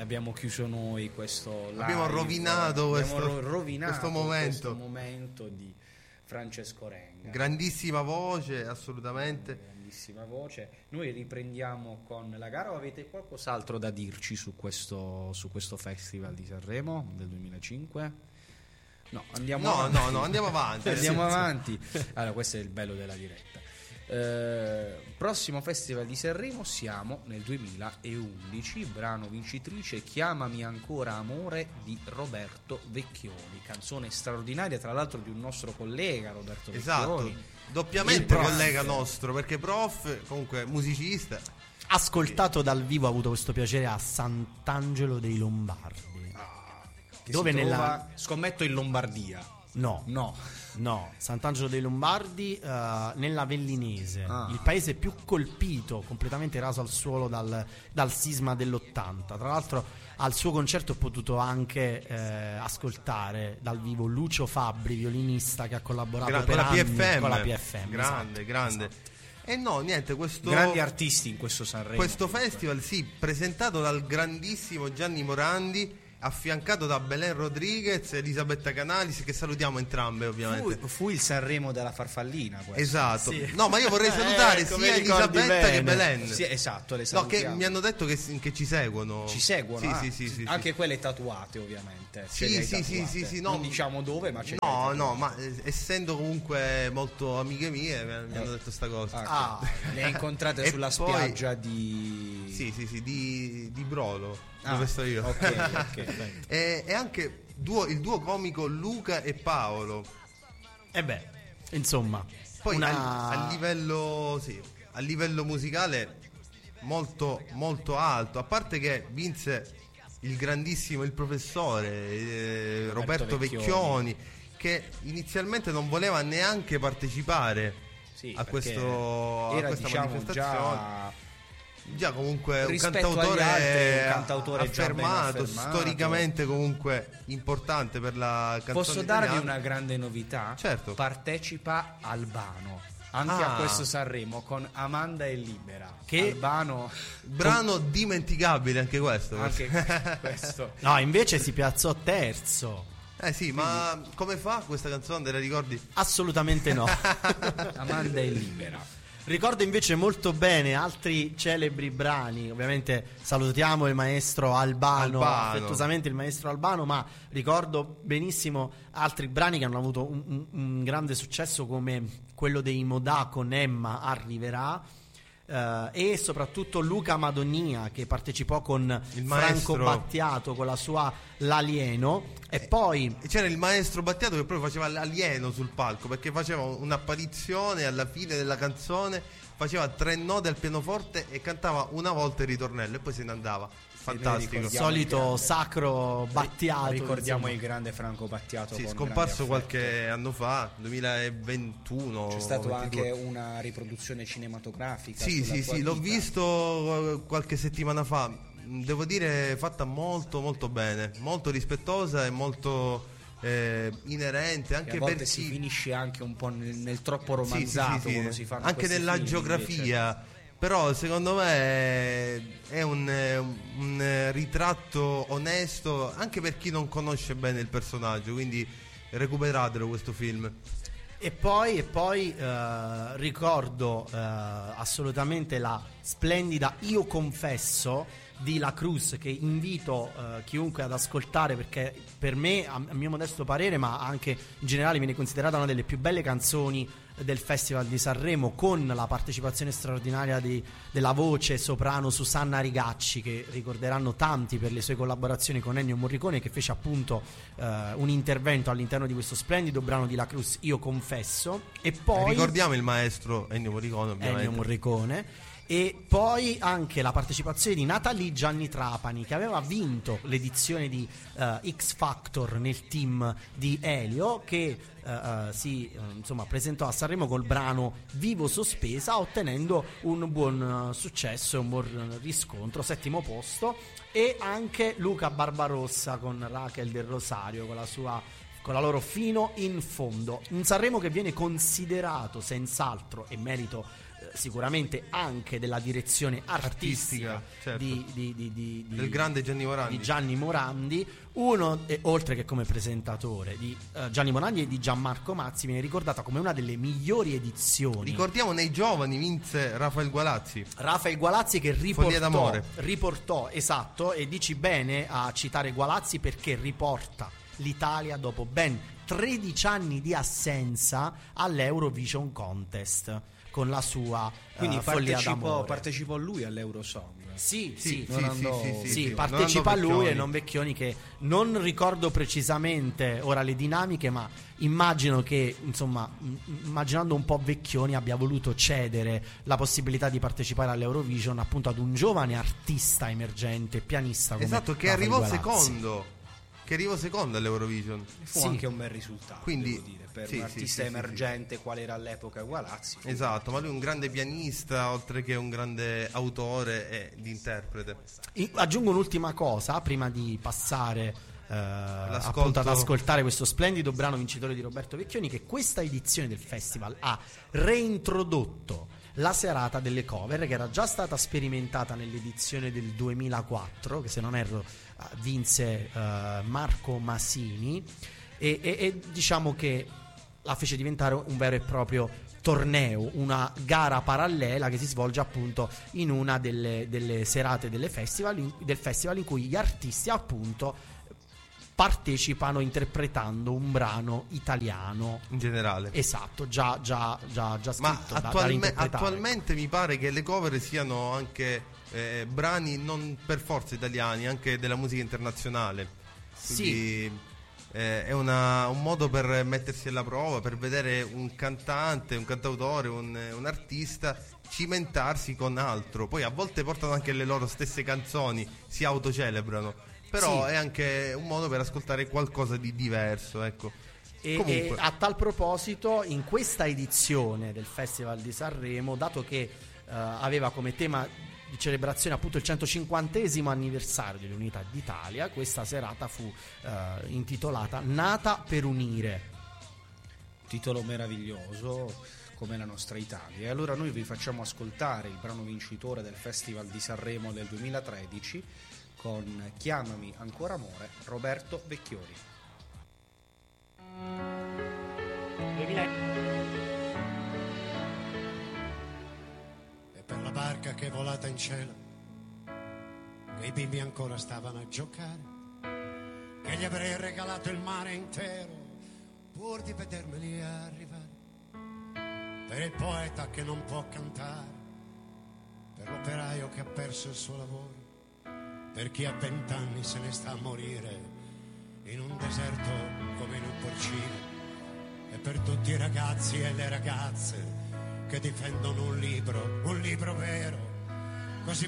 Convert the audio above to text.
abbiamo chiuso noi questo live, abbiamo rovinato questo momento di Francesco Renga. Grandissima voce, assolutamente. Grandissima voce. Noi riprendiamo con la gara, o avete qualcos'altro da dirci su questo Festival di Sanremo del 2005? No, andiamo avanti. Andiamo avanti. Allora, questo è il bello della diretta. Prossimo Festival di Sanremo, siamo nel 2011, brano vincitrice Chiamami ancora amore di Roberto Vecchioni, canzone straordinaria tra l'altro di un nostro collega Roberto Vecchioni, doppiamente collega nostro, perché prof, comunque musicista, ascoltato dal vivo, ha avuto questo piacere a Sant'Angelo dei Lombardi, dove scommetto in Lombardia. No, Sant'Angelo dei Lombardi, nell'Avellinese, il paese più colpito, completamente raso al suolo dal sisma dell'80. Tra l'altro al suo concerto ho potuto anche ascoltare dal vivo Lucio Fabbri, violinista che ha collaborato per anni con la PFM. Grande. Esatto. E no, niente, grandi artisti in questo Sanremo. Questo festival, sì, presentato dal grandissimo Gianni Morandi, affiancato da Belen Rodriguez e Elisabetta Canalis, che salutiamo entrambe ovviamente. Fu il Sanremo della farfallina questo. Esatto, sì. No, ma io vorrei salutare sia Elisabetta che Belen. Sì, esatto, le che mi hanno detto che ci seguono. Sì, anche sì. quelle tatuate ovviamente. Sì, no, non diciamo dove, ma no, ma essendo comunque molto amiche mie mi hanno detto sta cosa. Le hai incontrate sulla spiaggia di di Brolo, dove sto io. Ok. E anche il duo comico Luca e Paolo. Insomma, poi a livello musicale molto molto alto, a parte che vinse il professore Roberto Vecchioni, che inizialmente non voleva neanche partecipare a questa manifestazione. Già comunque un cantautore affermato, storicamente comunque importante per la canzone. Posso darvi una grande novità? Certo. Partecipa Albano anche a questo Sanremo con Amanda è libera. Che brano dimenticabile anche questo. No, invece si piazzò terzo. Ma come fa questa canzone, te la ricordi? Assolutamente no. Amanda è libera. Ricordo invece molto bene altri celebri brani. Ovviamente salutiamo il maestro Albano, affettuosamente il maestro Albano, ma ricordo benissimo altri brani che hanno avuto un grande successo, come quello dei Modà con Emma arriverà, e soprattutto Luca Madonia, che partecipò con il Franco maestro Battiato con la sua L'Alieno, e poi c'era il maestro Battiato che proprio faceva l'alieno sul palco, perché faceva un'apparizione alla fine della canzone, faceva 3 note al pianoforte e cantava una volta il ritornello e poi se ne andava. Fantastico. Solito sacro Battiato. Ricordiamo il grande Franco Battiato, scomparso qualche anno fa, 2021. C'è stato anche una riproduzione cinematografica. Sì, l'ho visto qualche settimana fa. Devo dire fatta molto molto bene, molto rispettosa e molto inerente, anche a volte per si finisce anche un po' nel troppo romanzato, come si fanno anche nella film, geografia invece. Però secondo me è un ritratto onesto anche per chi non conosce bene il personaggio, quindi recuperatelo questo film. E poi ricordo assolutamente la splendida Io confesso di La Cruz, che invito chiunque ad ascoltare, perché per me, a mio modesto parere, ma anche in generale, viene considerata una delle più belle canzoni del Festival di Sanremo, con la partecipazione straordinaria della voce soprano Susanna Rigacci, che ricorderanno tanti per le sue collaborazioni con Ennio Morricone, che fece appunto un intervento all'interno di questo splendido brano di La Cruz, Io confesso. E poi ricordiamo il maestro Ennio Morricone, ovviamente. Ennio Morricone. E poi anche la partecipazione di Natalie Gianni Trapani, che aveva vinto l'edizione di X Factor nel team di Elio, che si presentò a Sanremo col brano Vivo Sospesa, ottenendo un buon successo e un buon riscontro, 7° posto. E anche Luca Barbarossa con Raquel del Rosario, con la loro Fino in fondo. Un Sanremo che viene considerato senz'altro, e merito sicuramente anche della direzione artistica certo. del grande Gianni Morandi. Di Gianni Morandi, oltre che come presentatore di Gianni Morandi e di Gianmarco Mazzi, viene ricordata come una delle migliori edizioni. Ricordiamo, nei giovani vinse Rafael Gualazzi che riportò, esatto, e dici bene a citare Gualazzi, perché riporta l'Italia dopo ben 13 anni di assenza all'Eurovision Contest con la sua Follia d'amore. Partecipò lui all'Eurosong. Sì, non partecipa lui Vecchioni. e non Vecchioni, che non ricordo precisamente ora le dinamiche, ma immagino che, insomma, immaginando un po' Vecchioni, abbia voluto cedere la possibilità di partecipare all'Eurovision appunto ad un giovane artista emergente, pianista come esatto, che Rafael arrivò Gualazzi. secondo all'Eurovision. Fu anche un bel risultato, quindi, devo dire, per un artista emergente qual era all'epoca Gualazzi. Esatto, ma lui è un grande pianista, oltre che un grande autore ed interprete. Aggiungo un'ultima cosa prima di passare appunto ad ascoltare questo splendido brano vincitore di Roberto Vecchioni, che questa edizione del festival ha reintrodotto la serata delle cover, che era già stata sperimentata nell'edizione del 2004, che se non erro vinse Marco Masini, e diciamo che la fece diventare un vero e proprio torneo, una gara parallela che si svolge appunto in una delle serate del festival in cui gli artisti appunto partecipano interpretando un brano italiano in generale. Esatto, già scritto. Ma da attualmente mi pare che le cover siano anche brani non per forza italiani, anche della musica internazionale. Quindi, sì. È un modo per mettersi alla prova, per vedere un cantante, un cantautore, un artista cimentarsi con altro. Poi a volte portano anche le loro stesse canzoni, si autocelebrano, però sì, è anche un modo per ascoltare qualcosa di diverso, ecco. E a tal proposito, in questa edizione del Festival di Sanremo, dato che aveva come tema di celebrazione appunto il 150° anniversario dell'Unità d'Italia, questa serata fu intitolata Nata per unire. Titolo meraviglioso, come la nostra Italia. E allora noi vi facciamo ascoltare il brano vincitore del Festival di Sanremo del 2013 con Chiamami ancora amore, Roberto Vecchioni. Per la barca che è volata in cielo, che i bimbi ancora stavano a giocare, che gli avrei regalato il mare intero pur di vedermeli arrivare, per il poeta che non può cantare, per l'operaio che ha perso il suo lavoro, per chi a 20 anni se ne sta a morire in un deserto come in un porcino, e per tutti i ragazzi e le ragazze che difendono un libro vero,